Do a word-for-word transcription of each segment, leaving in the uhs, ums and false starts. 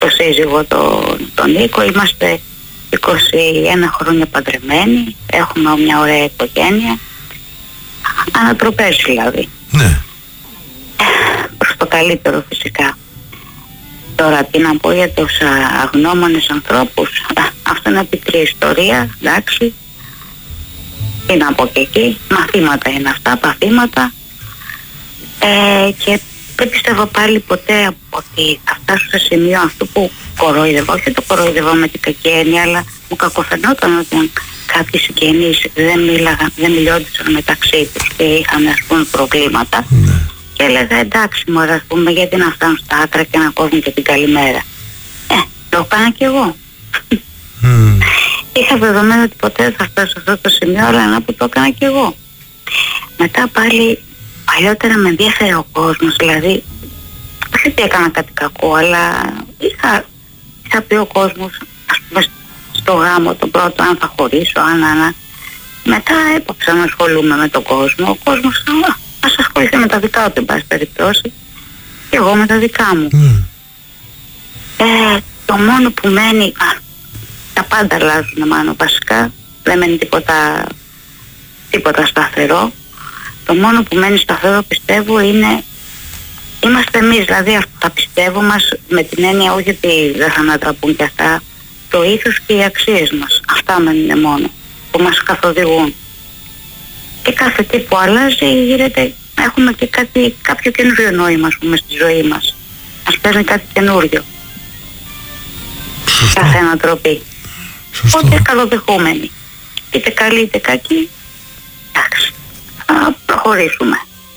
το σύζυγο τον, τον Νίκο. Είμαστε είκοσι ένα χρόνια παντρεμένοι, έχουμε μια ωραία οικογένεια, ανατροπές δηλαδή. Ναι. Προς το καλύτερο φυσικά. Τώρα τι να πω για τους αγνώμονες ανθρώπους, αυτό είναι πικρή ιστορία, εντάξει. Τι να πω και εκεί, μαθήματα είναι αυτά, παθήματα. Ε, και δεν πιστεύω πάλι ποτέ ότι θα φτάσω σε σημείο αυτό που κορόιδευα, όχι το κορόιδευα με την κακή έννοια, αλλά μου κακοφαινόταν όταν κάποιοι συγγενείς δεν μίλαγαν, δεν μιλιόντουσαν μεταξύ τους και είχαν ας πούμε προβλήματα. Ναι. Και έλεγα εντάξει μωρέ, ας πούμε, γιατί να φτάνουν στα άκρα και να κόβουν και την καλημέρα. Ε, το έκανα κι εγώ. Mm. Είχα δεδομένο ότι ποτέ δεν θα φτάσω σε αυτό το σημείο, αλλά να που το έκανα κι εγώ. Μετά πάλι, παλιότερα με ενδιαφέρει ο κόσμος, δηλαδή, όχι ότι έκανα κάτι κακό, αλλά είχα, είχα πει ο κόσμος, ας πούμε, στο γάμο τον πρώτο, αν θα χωρίσω, αν, αν. Μετά έπαψα να ασχολούμαι με τον κόσμο. Ο κόσμος, α, ας ασχοληθεί με τα δικά του, εν πάση περιπτώσει, και εγώ με τα δικά μου. Mm. Ε, το μόνο που μένει, α, τα πάντα αλλάζουν μάλλον βασικά, δεν μένει τίποτα, τίποτα σταθερό. Το μόνο που μένει σταθερό πιστεύω είναι, είμαστε εμείς, δηλαδή αυτά τα πιστεύω μας, με την έννοια όχι ότι δεν θα ανατραπούν και αυτά, το ήθος και οι αξίες μας, αυτά μένουν μόνο, που μας καθοδηγούν. Και κάθε τι που αλλάζει γίνεται, έχουμε και κάτι, κάποιο καινούριο νόημα, ας πούμε, στη ζωή μας. Μας παίρνει κάτι καινούριο. Σωστό. Κάθε ανατροπή. Σωστό. Οπότε καλοδεχόμενοι. Είτε καλή είτε κακή, εντάξει, θα προχωρήσουμε.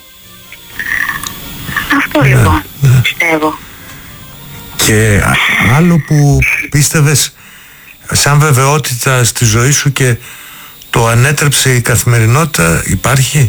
Αυτό Ναι, λοιπόν, ναι. πιστεύω. Και άλλο που πίστευες σαν βεβαιότητα στη ζωή σου και το ανέτρεψε η καθημερινότητα, υπάρχει?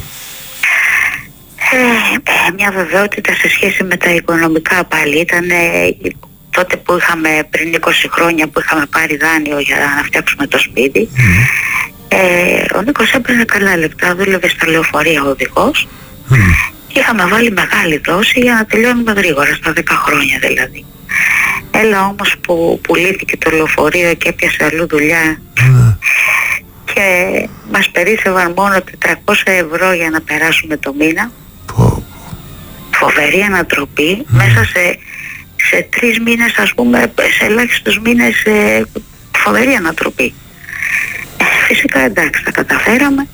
Ε, μια βεβαιότητα σε σχέση με τα οικονομικά πάλι. Ήταν ε, τότε που είχαμε πριν είκοσι χρόνια που είχαμε πάρει δάνειο για να φτιάξουμε το σπίτι. Mm. Ε, ο Νίκος έπαιρνε καλά λεπτά, δούλευε στα λεωφορεία ο οδηγός. Mm. Και είχαμε βάλει μεγάλη δόση για να τελειώνουμε γρήγορα, στα δέκα χρόνια δηλαδή. Έλα όμως που πουλήθηκε το λεωφορείο και έπιασε αλλού δουλειά. Mm. Και μας περίσσευαν μόνο τετρακόσια ευρώ για να περάσουμε το μήνα. Oh. Φοβερή ανατροπή. Mm. Μέσα σε, σε τρεις μήνες, ας πούμε, σε ελάχιστους μήνες, ε, φοβερή ανατροπή. Ε, φυσικά εντάξει, τα καταφέραμε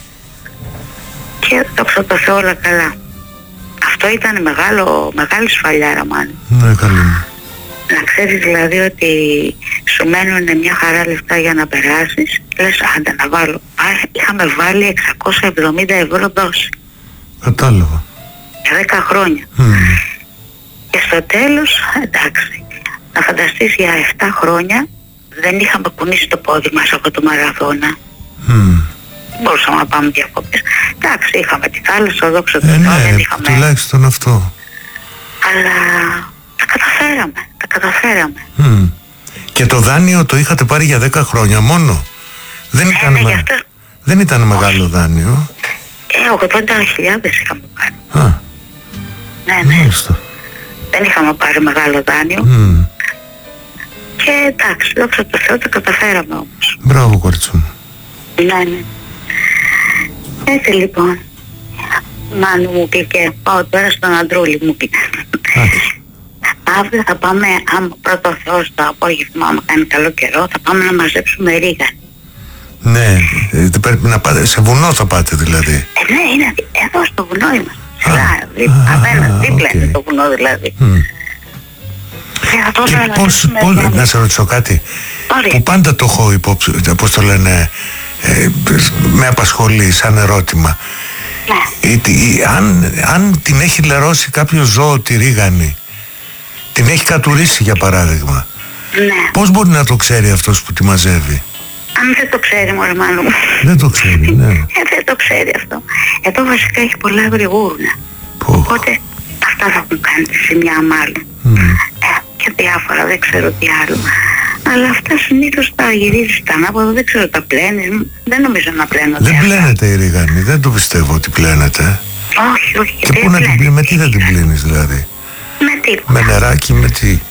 και δόξα τω Θεώ όλα καλά. Αυτό ήταν μεγάλο, μεγάλη σφαλιάρα μάλλον. Ναι, καλή. Να ξέρεις δηλαδή ότι σου μένουν μια χαρά λεφτά για να περάσεις, λες άντε να βάλω. Α, είχαμε βάλει εξακόσια εβδομήντα ευρώ δόση. Κατάλαβα. Για δέκα χρόνια. Mm. Και στο τέλος, εντάξει, να φανταστείς για επτά χρόνια δεν είχαμε κουνήσει το πόδι μας από το μαραθώνα. Mm. Μπορούσαμε να πάμε διακοπές. Εντάξει, είχαμε τη θάλασσα, δόξα τω Θεώ, δεν είχαμε. Τουλάχιστον αυτό. Αλλά τα καταφέραμε, τα καταφέραμε. Mm. Και το δάνειο το είχατε πάρει για δέκα χρόνια μόνο? Δεν ε, ήταν, ναι, με... αυτό... δεν ήταν μεγάλο δάνειο. Ε, ογδόντα χιλιάδες είχαμε πάρει. Α, ναι, ναι. Μάλιστα. Δεν είχαμε πάρει μεγάλο δάνειο. Mm. Και εντάξει, δόξα τω Θεώ, τα καταφέραμε όμως. Μπράβο, κορίτσο μου. Ναι, ναι. Έτσι λοιπόν, Μάνου μου κλικέ, πάω τώρα στον Αντρούλη μου κλικέ. Αύριο θα πάμε, αν πρώτο ο Θεός το απόγευμα, άμα κάνει καλό καιρό, θα πάμε να μαζέψουμε ρίγα. Ναι, ε, πρέπει να πάτε, σε βουνό θα πάτε δηλαδή. Ε, ναι, είναι εδώ στο βουνό είμαστε. Απέναντι, δίπλα είναι το βουνό δηλαδή. Mm. Και, και πώς, πώς, να σε ρωτήσω κάτι, Ωραία. που πάντα το έχω υπόψη, πώς το λένε, ε, με απασχολεί σαν ερώτημα. Ναι. Η, η, αν, αν την έχει λερώσει κάποιο ζώο τη ρίγανη, την έχει κατουρίσει για παράδειγμα, ναι. Πώς μπορεί να το ξέρει αυτός που τη μαζεύει? Αν δεν το ξέρει μωρέ μάλλον. Δεν το ξέρει, ναι. ε, δεν το ξέρει αυτό. Εδώ βασικά έχει πολλά αγριγούρνα. Οπότε αυτά θα έχουν κάνει τη σημεία μάλλον. Mm. Ε, και διάφορα, δεν ξέρω τι άλλο. Αλλά αυτά συνήθως τα γυρίζεις τα ανάποδα, δεν ξέρω, τα πλένεις. Δεν νομίζω να πλένονται. Δεν πλένεται η ρίγανη, δεν το πιστεύω ότι πλένεται. Όχι, όχι. Και πού να την πλύνεις, με τι δεν την πλύνεις δηλαδή? Με τίποτα. Με νεράκι, με τι?